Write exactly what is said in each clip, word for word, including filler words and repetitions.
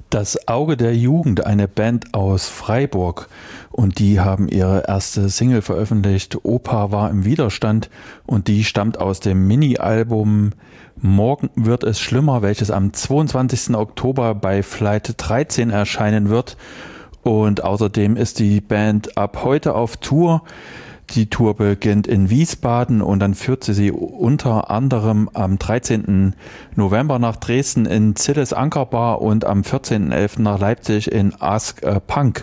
Das Auge der Jugend, eine Band aus Freiburg, und die haben ihre erste Single veröffentlicht, Opa war im Widerstand, und die stammt aus dem Mini-Album Morgen wird es schlimmer, welches am zweiundzwanzigsten Oktober bei Flight dreizehn erscheinen wird. Und außerdem ist die Band ab heute auf Tour. Die Tour beginnt in Wiesbaden und dann führt sie sie unter anderem am dreizehnten November nach Dresden in Zilles Ankerbar und am vierzehnten elften nach Leipzig in Ask a Punk.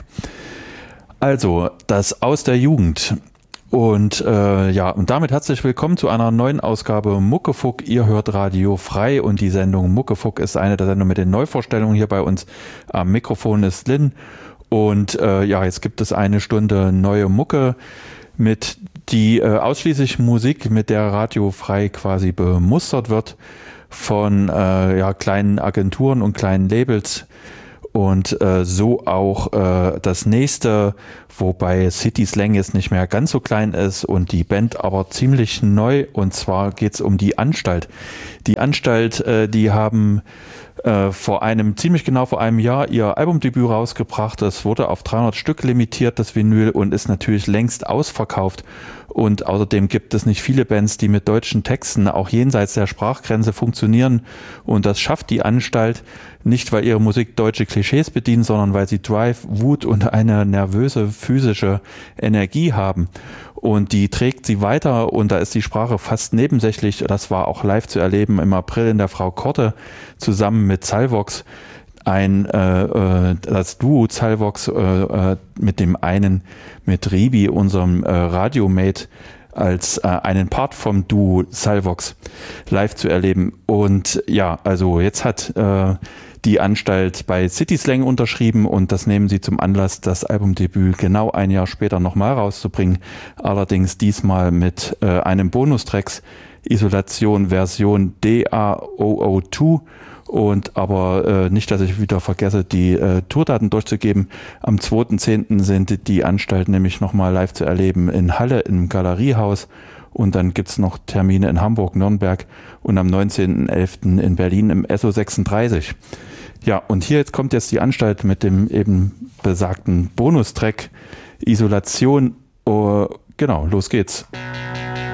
Also das aus der Jugend. Und äh, ja, und damit herzlich willkommen zu einer neuen Ausgabe Muckefuck. Ihr hört Radio Frei und die Sendung Muckefuck ist eine der Sendungen mit den Neuvorstellungen. Hier bei uns am Mikrofon ist Lynn. Und äh, ja, jetzt gibt es eine Stunde neue Mucke, mit die äh, ausschließlich Musik, mit der Radio Frei quasi bemustert wird von äh, ja, kleinen Agenturen und kleinen Labels. Und äh, so auch äh, das nächste, wobei City Slang jetzt nicht mehr ganz so klein ist und die Band aber ziemlich neu. Und zwar geht's um die Anstalt. Die Anstalt, äh, die haben äh, vor einem, ziemlich genau vor einem Jahr ihr Albumdebüt rausgebracht. Das wurde auf dreihundert Stück limitiert, das Vinyl, und ist natürlich längst ausverkauft. Und außerdem gibt es nicht viele Bands, die mit deutschen Texten auch jenseits der Sprachgrenze funktionieren. Und das schafft die Anstalt nicht, weil ihre Musik deutsche Klischees bedient, sondern weil sie Drive, Wut und eine nervöse physische Energie haben. Und die trägt sie weiter, und da ist die Sprache fast nebensächlich. Das war auch live zu erleben im April in der Frau Korte zusammen mit Salvox. Ein äh, das Duo Salvox äh, mit dem einen, mit Ribi, unserem äh, Radiomate, als äh, einen Part vom Duo Salvox live zu erleben. Und ja, also jetzt hat äh, die Anstalt bei City Slang unterschrieben, und das nehmen sie zum Anlass, das Albumdebüt genau ein Jahr später nochmal rauszubringen. Allerdings diesmal mit äh, einem Bonustracks, Isolation Version D A O O zwei. Und aber äh, nicht, dass ich wieder vergesse, die äh, Tourdaten durchzugeben. Am zweiten zehnten sind die Anstalten nämlich nochmal live zu erleben in Halle im Galeriehaus. Und dann gibt's noch Termine in Hamburg, Nürnberg und am neunzehnten elften in Berlin im S O sechsunddreißig. Ja, und hier jetzt kommt jetzt die Anstalt mit dem eben besagten Bonustrack Isolation. Oh, genau, los geht's.